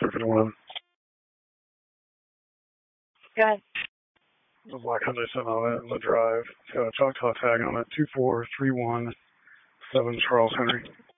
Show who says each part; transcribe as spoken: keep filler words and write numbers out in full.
Speaker 1: fifty-one.
Speaker 2: Go ahead.
Speaker 1: The black Hyundai sitting on it in the drive. It's got a Choctaw tag on it. Two four three one seven Charles Henry.